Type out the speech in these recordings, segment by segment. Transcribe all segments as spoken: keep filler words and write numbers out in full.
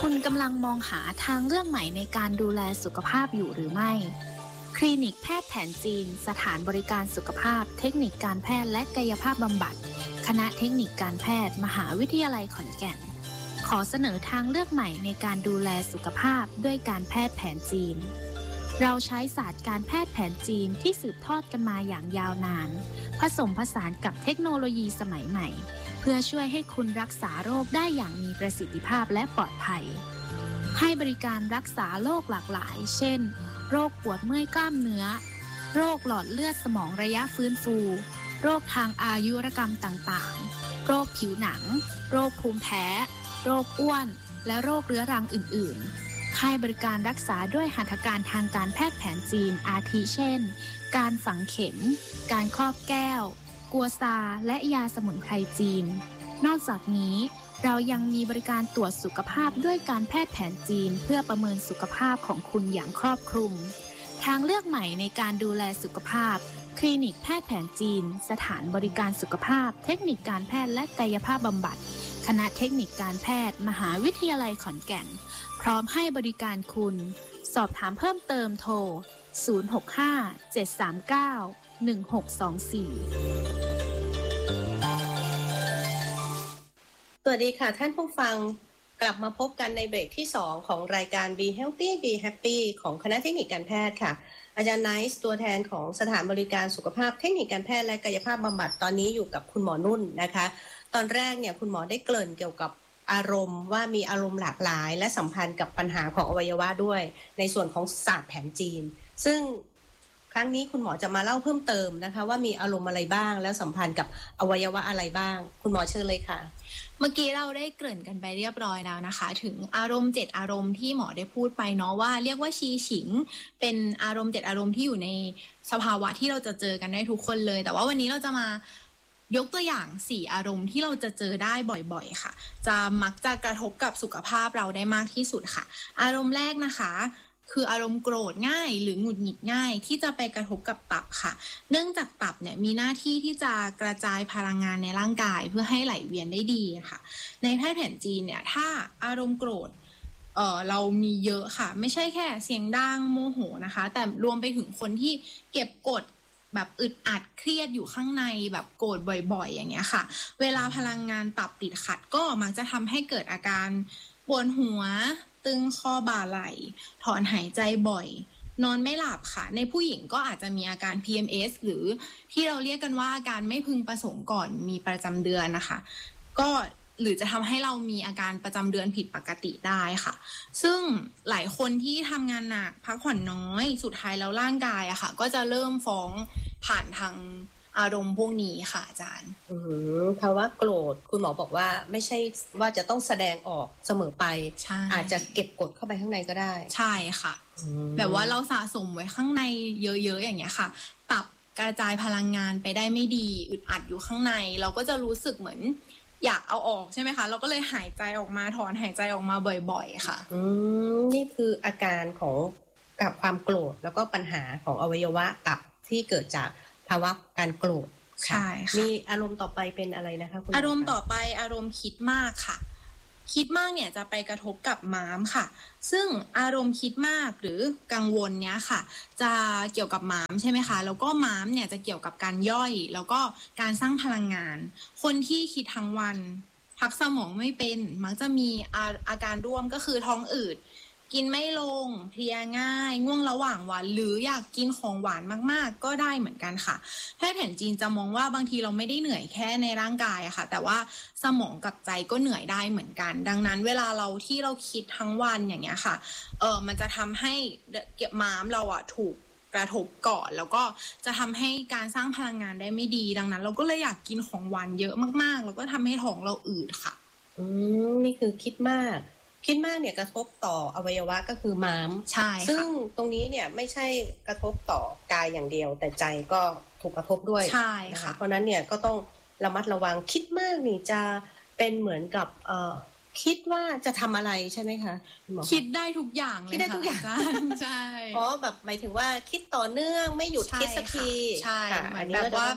คุณกำลังมองหาทางเลือกใหม่ในการดูแลสุขภาพอยู่หรือไม่คลินิกแพทย์แผนจีนสถานบริการสุขภาพเทคนิคการแพทย์และกายภาพบำบัดคณะเทคนิคการแพทย์มหาวิทยาลัยขอนแก่นขอเสนอทางเลือกใหม่ในการดูแลสุขภาพด้วยการแพทย์แผนจีนเราใช้ศาสตร์การแพทย์แผนจีนที่สืบทอดกันมาอย่างยาวนานผสมผสานกับเทคโนโลยีสมัยใหม่เพื่อช่วยให้คุณรักษาโรคได้อย่างมีประสิทธิภาพและปลอดภัยให้บริการรักษาโรคหลากหลายเช่นโรคปวดเมื่อยกล้ามเนื้อโรคหลอดเลือดสมองระยะฟื้นฟูโรคทางอายุรกรรมต่างๆโรคผิวหนังโรคภูมิแพ้โรคอ้วนและโรคเรื้อรังอื่นๆให้บริการรักษาด้วยหัตถการทางการแพทย์แผนจีนอาทิเช่นการฝังเข็มการครอบแก้วกัวซาและยาสมุนไพรจีนนอกจากนี้เรายังมีบริการตรวจสุขภาพด้วยการแพทย์แผนจีนเพื่อประเมินสุขภาพของคุณอย่างครอบคลุมทางเลือกใหม่ในการดูแลสุขภาพคลินิกแพทย์แผนจีนสถานบริการสุขภาพเทคนิคการแพทย์และกายภาพบำบัดคณะเทคนิคการแพทย์มหาวิทยาลัยขอนแก่นพร้อมให้บริการคุณสอบถามเพิ่มเติมโทรศูนย์ หก ห้า เจ็ด สาม เก้า หนึ่ง หก สอง สี่สวัสดีค่ะท่านผู้ฟังกลับมาพบกันในเบรกที่สองของรายการ Be Healthy Be Happy ของคณะเทคนิคการแพทย์ค่ะอาจารย์ไนซ์ตัวแทนของสถานบริการสุขภาพเทคนิคการแพทย์และกายภาพบำบัดตอนนี้อยู่กับคุณหมอนุ่นนะคะตอนแรกเนี่ยคุณหมอได้เกริ่นเกี่ยวกับอารมณ์ว่ามีอารมณ์หลากหลายและสัมพันธ์กับปัญหาของอวัยวะด้วยในส่วนของศาสตร์แผนจีนซึ่งครั้งนี้คุณหมอจะมาเล่าเพิ่มเติมนะคะว่ามีอารมณ์อะไรบ้างแล้วสัมพันธ์กับอวัยวะอะไรบ้างคุณหมอเชิญเลยค่ะเมื่อกี้เราได้เกริ่นกันไปเรียบร้อยแล้วนะคะถึงอารมณ์เจ็ดอารมณ์ที่หมอได้พูดไปเนาะว่าเรียกว่าชีฉิงเป็นอารมณ์เจ็ดอารมณ์ที่อยู่ในสภาวะที่เราจะเจอกันได้ทุกคนเลยแต่ว่าวันนี้เราจะมายกตัวอย่างสี่อารมณ์ที่เราจะเจอได้บ่อยๆค่ะจะมักจะกระทบกับสุขภาพเราได้มากที่สุดค่ะอารมณ์แรกนะคะคืออารมณ์โกรธง่ายหรือหงุดหงิดง่ายที่จะไปกระทบกับตับค่ะเนื่องจากตับเนี่ยมีหน้าที่ที่จะกระจายพลังงานในร่างกายเพื่อให้ไหลเวียนได้ดีค่ะในแพทย์แผนจีนเนี่ยถ้าอารมณ์โกรธเอ่อเรามีเยอะค่ะไม่ใช่แค่เสียงดังโมโหนะคะแต่รวมไปถึงคนที่เก็บกดแบบอึดอัดเครียดอยู่ข้างในแบบโกรธบ่อยๆอย่างเงี้ยค่ะเวลาพลังงานตับติดขัดก็มักจะทำให้เกิดอาการปวดหัวตึงคอบ่าไหล่ถอนหายใจบ่อยนอนไม่หลับค่ะในผู้หญิงก็อาจจะมีอาการ พี เอ็ม เอส หรือที่เราเรียกกันว่าอาการไม่พึงประสงค์ก่อนมีประจำเดือนนะคะก็หรือจะทำให้เรามีอาการประจำเดือนผิดปกติได้ค่ะซึ่งหลายคนที่ทำงานหนักพักผ่อนน้อยสุดท้ายแล้วร่างกายอะค่ะก็จะเริ่มฟ้องผ่านทางอารมณ์พวกนี้ค่ะอาจารย์อืมภาวะโกรธคุณหมอบอกว่าไม่ใช่ว่าจะต้องแสดงออกเสมอไปอาจจะเก็บกดเข้าไปข้างในก็ได้ใช่ค่ะแบบว่าเราสะสมไว้ข้างในเยอะๆอย่างเงี้ยค่ะตับกระจายพลังงานไปได้ไม่ดีอึดอัดอยู่ข้างในเราก็จะรู้สึกเหมือนอยากเอาออกใช่ไหมคะเราก็เลยหายใจออกมาถอนหายใจออกมาบ่อยๆค่ะอืมนี่คืออาการของกับความโกรธแล้วก็ปัญหาของอวัยวะตับที่เกิดจากภาวะการโกรธใช่ค่ะมีอารมณ์ต่อไปเป็นอะไรนะคะคุณอารมณ์ต่อไปอารมณ์คิดมากค่ะคิดมากเนี่ยจะไปกระทบกับม้ามค่ะซึ่งอารมณ์คิดมากหรือกังวลเนี้ยค่ะจะเกี่ยวกับม้ามใช่ไหมคะแล้วก็ม้ามเนี่ยจะเกี่ยวกับการย่อยแล้วก็การสร้างพลังงานคนที่คิดทั้งวันพักสมองไม่เป็นมักจะมีอาอาการร่วมก็คือท้องอืดกินไม่ลงเพลียง่ายง่วงระหว่างวันหรืออยากกินของหวานมากๆก็ได้เหมือนกันค่ะแพทย์แผนจีนจะมองว่าบางทีเราไม่ได้เหนื่อยแค่ในร่างกายอะค่ะแต่ว่าสมองกับใจก็เหนื่อยได้เหมือนกันดังนั้นเวลาเราที่เราคิดทั้งวันอย่างเงี้ยค่ะเออมันจะทำให้เก็บม้ามเราอะถูกกระทบก่อนแล้วก็จะทำให้การสร้างพลังงานได้ไม่ดีดังนั้นเราก็เลยอยากกินของหวานเยอะมากๆแล้วก็ทำให้ท้องเราอืดค่ะอืมนี่คือคิดมากคิดมากเนี่ยกระทบต่ออวัยวะก็คือม้ามใช่ค่ะซึ่งตรงนี้เนี่ยไม่ใช่กระทบต่อกายอย่างเดียวแต่ใจก็ถูกกระทบด้วยใช่ค่ะเพราะนั้นเนี่ยก็ต้องระมัดระวังคิดมากนี่จะเป็นเหมือนกับเอ่อคิดว่าจะทำอะไรใช่ไหมคะคิดได้ทุกอย่างเลยคิดได้ทุกอย่างใช่เพราะแบบหมายถึงว่าคิดต่อเนื่องไม่หยุดคิดสักทีใช่อันนี้แบบว่า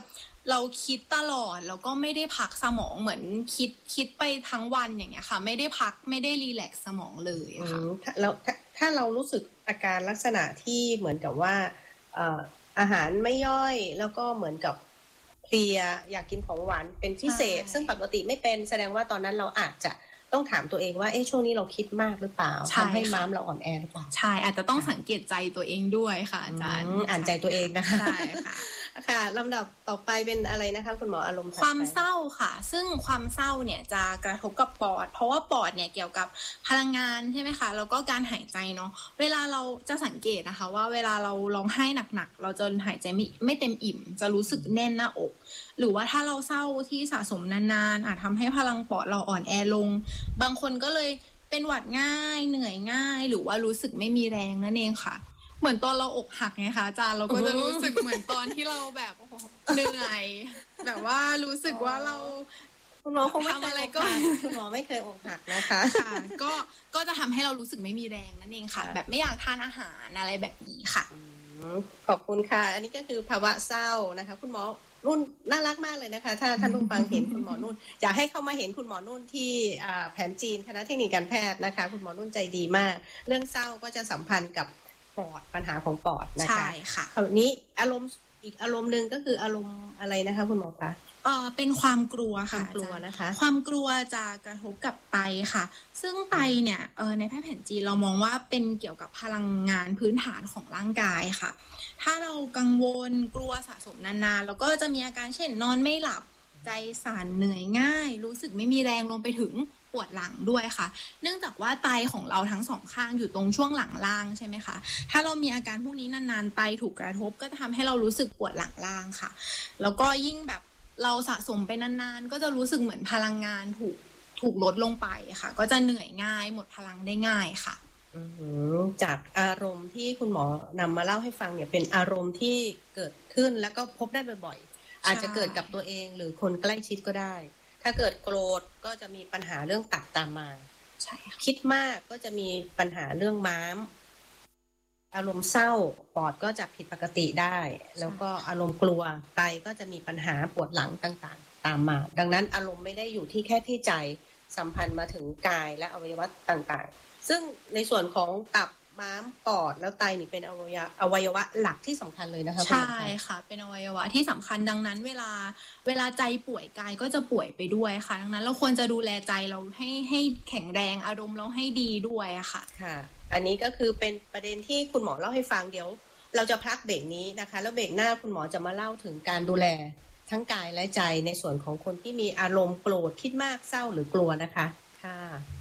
เราคิดตลอดแล้วก็ไม่ได้พักสมองเหมือนคิดคิดไปทั้งวันอย่างเงี้ยค่ะไม่ได้พักไม่ได้รีแลกซ์สมองเลยค่ะแล้วถ้าถ้าเรารู้สึกอาการลักษณะที่เหมือนกับว่าเอ่ออาหารไม่ย่อยแล้วก็เหมือนกับเพลียอยากกินของหวานเป็นพิเศษซึ่งปกติไม่เป็นแสดงว่าตอนนั้นเราอาจจะต้องถามตัวเองว่าเอ๊ะช่วงนี้เราคิดมากหรือเปล่าทำให้ม้ามเราอ่อนแอหรือเปล่าใช่อาจจะต้องสังเกตใจตัวเองด้วยค่ะอาจารย์อ่านใจตัวเองนะคะใช่ค่ะค่ะลำดับต่อไปเป็นอะไรนะคะคุณหมออารมณ์ความเศร้าค่ะซึ่งความเศร้าเนี่ยจะกระทบกับปอดเพราะว่าปอดเนี่ยเกี่ยวกับพลังงานใช่ไหมคะแล้วก็การหายใจเนาะเวลาเราจะสังเกตนะคะว่าเวลาเราร้องไห้หนักๆเราจะหายใจไม่ไม่เต็มอิ่มจะรู้สึกแน่นหน้าอกหรือว่าถ้าเราเศร้าที่สะสมนานๆอาจทำให้พลังปอดเราอ่อนแอลงบางคนก็เลยเป็นหวัดง่ายเหนื่อยง่ายหรือว่ารู้สึกไม่มีแรงนั่นเองค่ะเหมือนตอนเราอกหักไงคะอาจารย์เราก็จะรู้สึกเหมือนตอนที่เราแบบเหนื่อยแบบว่ารู้สึกว่าเราคุณหมอคงไม่ทำอะไรก็คุณหมอไม่เคยอกหักนะคะค่ะก็ก็จะทำให้เรารู้สึกไม่มีแรงนั่นเองค่ะแบบไม่อยากทานอาหารอะไรแบบนี้ค่ะขอบคุณค่ะอันนี้ก็คือภาวะเศร้านะคะคุณหมอนุ่นน่ารักมากเลยนะคะถ้าท่านผู้ฟังเห็นคุณหมอนุ่นอยากให้เข้ามาเห็นคุณหมอนุ่นที่แผนจีนคณะเทคนิคการแพทย์นะคะคุณหมอนุ่นใจดีมากเรื่องเศร้าก็จะสัมพันธ์กับปอดปัญหาของปอดนะคะใช่ค่ะคราวนี้อารมณ์อีกอารมณ์หนึ่งก็คืออารมณ์อะไรนะคะคุณหมอคะเอ่อเป็นความกลัวค่ะกลัวนะคะความกลัวจะกระทบกับไตค่ะซึ่งไตเนี่ยเอ่อในแพทย์แผนจีนเรามองว่าเป็นเกี่ยวกับพลังงานพื้นฐานของร่างกายค่ะถ้าเรากังวลกลัวสะสมนานๆแล้วก็จะมีอาการเช่นนอนไม่หลับใจสั่นเหนื่อยง่ายรู้สึกไม่มีแรงลงไปถึงปวดหลังด้วยค่ะเนื่องจากว่าไตของเราทั้งสองข้างอยู่ตรงช่วงหลังล่างใช่ไหมคะถ้าเรามีอาการพวกนี้นานๆไตถูกกระทบก็จะทำให้เรารู้สึกปวดหลังล่างค่ะแล้วก็ยิ่งแบบเราสะสมไปนานๆก็จะรู้สึกเหมือนพลังงานถูกถูกลดลงไปค่ะก็จะเหนื่อยง่ายหมดพลังได้ง่ายค่ะจากอารมณ์ที่คุณหมอนำมาเล่าให้ฟังเนี่ยเป็นอารมณ์ที่เกิดขึ้นแล้วก็พบได้บ่อยๆอาจจะเกิดกับตัวเองหรือคนใกล้ชิดก็ได้ถ้าเกิดโกรธก็จะมีปัญหาเรื่องตับตามมาใช่คิดมากก็จะมีปัญหาเรื่องม้ามอารมณ์เศร้าปอดก็จะผิดปกติได้แล้วก็อารมณ์กลัวไตก็จะมีปัญหาปวดหลังต่างๆตามมาดังนั้นอารมณ์ไม่ได้อยู่ที่แค่ที่ใจสัมพันธ์มาถึงกายและอวัยวะต่างๆซึ่งในส่วนของตับม้ามปอดแล้วไตนี่เป็นอวัยวะอวัยวะหลักที่สำคัญเลยนะคะใช่ค่ะเป็นอวัยวะที่สำคัญดังนั้นเวลาเวลาใจป่วยกายก็จะป่วยไปด้วยค่ะดังนั้นเราควรจะดูแลใจเราให้ให้แข็งแรงอารมณ์เราให้ดีด้วยค่ะค่ะอันนี้ก็คือเป็นประเด็นที่คุณหมอเล่าให้ฟังเดี๋ยวเราจะพักเบรกนี้นะคะแล้วเบรกหน้าคุณหมอจะมาเล่าถึงการดูแลทั้งกายและใจในส่วนของคนที่มีอารมณ์โกรธคิดมากเศร้าหรือกลัวนะคะค่ะ